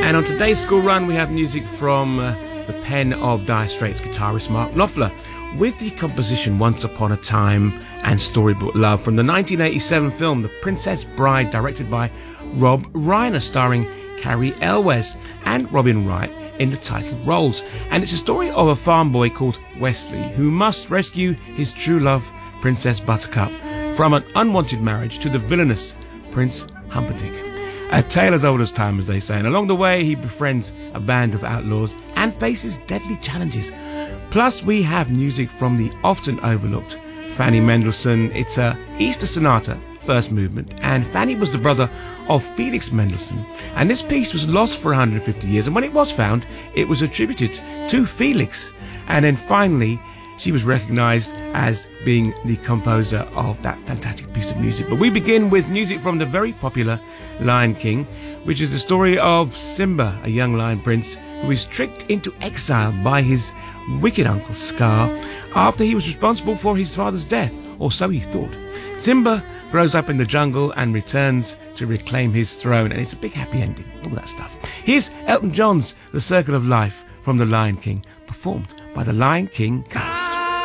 And on today's School Run, we have music from the pen of Dire Straits guitarist Mark Knopfler, with the composition Once Upon a Time and Storybook Love from the 1987 film The Princess Bride, directed by Rob Reiner, starring Carrie Elwes and Robin Wright in the title roles. And it's a story of a farm boy called Wesley who must rescue his true love, Princess Buttercup, from an unwanted marriage to the villainous Prince Humperdinck. A tale as old as time, as they say, and along the way he befriends a band of outlaws and faces deadly challenges. Plus we have music from the often overlooked Fanny Mendelssohn. It's a Easter Sonata, first movement, and Fanny was the brother of Felix Mendelssohn, and this piece was lost for 150 years, and when it was found it was attributed to Felix, and then finally she was recognized as being the composer of that fantastic piece of music. But we begin with music from the very popular Lion King, which is the story of Simba, a young lion prince who is tricked into exile by his wicked uncle Scar after he was responsible for his father's death, or so he thought. Simba grows up in the jungle and returns to reclaim his throne, and it's a big happy ending, all that stuff. Here's Elton John's The Circle of Life from The Lion King, performed by the Lion King Cast.